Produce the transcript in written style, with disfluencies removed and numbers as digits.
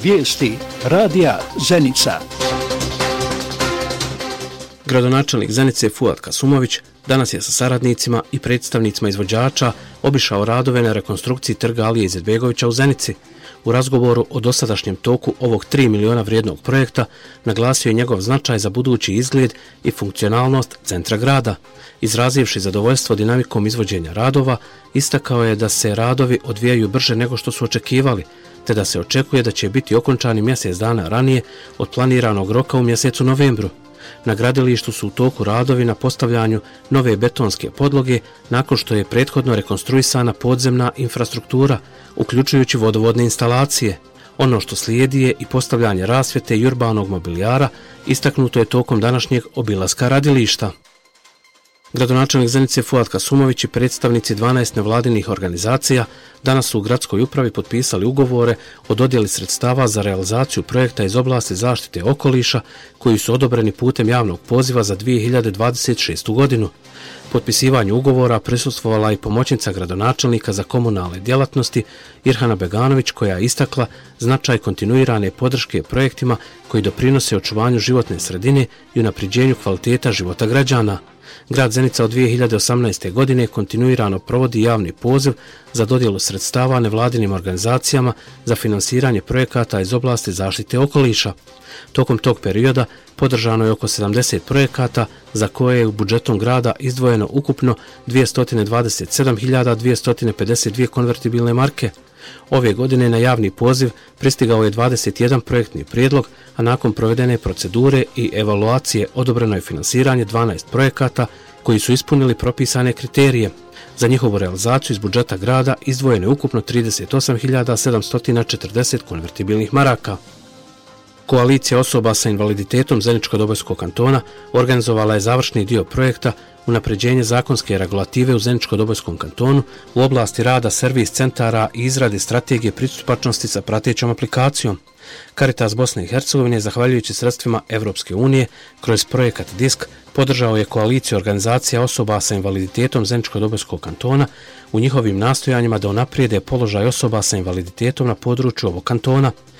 Vijesti radija Zenica. Gradonačelnik Zenice Fuad Kasumović danas je sa saradnicima i predstavnicima izvođača obišao radove na rekonstrukciji trga Alije Izetbegovića u Zenici. U razgovoru o dosadašnjem toku ovog 3 miliona vrijednog projekta naglasio je njegov značaj za budući izgled i funkcionalnost centra grada. Izrazivši zadovoljstvo dinamikom izvođenja radova, istakao je da se radovi odvijaju brže nego što su očekivali, te da se očekuje da će biti okončani mjesec dana ranije od planiranog roka u mjesecu novembru. Na gradilištu su u toku radovi na postavljanju nove betonske podloge nakon što je prethodno rekonstruisana podzemna infrastruktura, uključujući vodovodne instalacije. Ono što slijedi je i postavljanje rasvjete i urbanog mobilijara, istaknuto je tokom današnjeg obilaska radilišta. Gradonačelnik Zenice Fuad Kasumović i predstavnici 12 nevladinih organizacija danas su u gradskoj upravi potpisali ugovore o dodjeli sredstava za realizaciju projekta iz oblasti zaštite okoliša koji su odobreni putem javnog poziva za 2026. godinu. Potpisivanju ugovora prisustvovala i pomoćnica gradonačelnika za komunalne djelatnosti Irhana Beganović, koja je istakla značaj kontinuirane podrške projektima koji doprinose očuvanju životne sredine i unapređenju kvaliteta života građana. Grad Zenica od 2018. godine kontinuirano provodi javni poziv za dodjelu sredstava nevladinim organizacijama za finansiranje projekata iz oblasti zaštite okoliša. Tokom tog perioda podržano je oko 70 projekata za koje je u budžetom grada izdvojeno ukupno 227.252 konvertibilne marke. Ove godine na javni poziv pristigao je 21 projektni prijedlog, a nakon provedene procedure i evaluacije odobreno je finansiranje 12 projekata koji su ispunili propisane kriterije. Za njihovu realizaciju iz budžeta grada izdvojeno je ukupno 38.740 konvertibilnih maraka. Koalicija osoba sa invaliditetom Zeničko-Dobojskog kantona organizovala je završni dio projekta unapređenje zakonske regulative u Zeničko-Dobojskom kantonu u oblasti rada servis centara i izrade strategije pristupačnosti sa pratećom aplikacijom. Caritas Bosne i Hercegovine, zahvaljujući sredstvima Evropske unije, kroz projekat DISK podržao je koaliciju organizacija osoba sa invaliditetom Zeničko-Dobojskog kantona u njihovim nastojanjima da unaprijede položaj osoba sa invaliditetom na području ovog kantona.